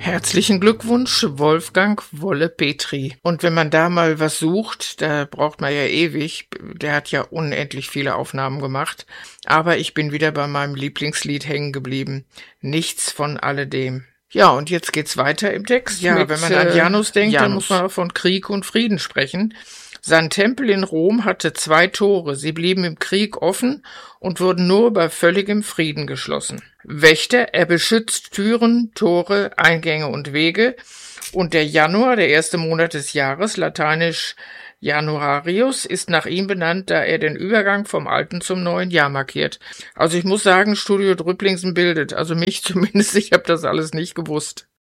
Herzlichen Glückwunsch, Wolfgang Wolle-Petri. Und wenn man da mal was sucht, da braucht man ja ewig. Der hat ja unendlich viele Aufnahmen gemacht. Aber ich bin wieder bei meinem Lieblingslied hängen geblieben. Nichts von alledem. Ja, und jetzt geht's weiter im Text. Ja, wenn man an Janus denkt, dann muss man auch von Krieg und Frieden sprechen. Sein Tempel in Rom hatte 2 Tore. Sie blieben im Krieg offen und wurden nur bei völligem Frieden geschlossen. Wächter, er beschützt Türen, Tore, Eingänge und Wege. Und der Januar, der erste Monat des Jahres, lateinisch Januarius, ist nach ihm benannt, da er den Übergang vom alten zum neuen Jahr markiert. Also ich muss sagen, Studio Drüpplingsen bildet, also mich zumindest, ich habe das alles nicht gewusst.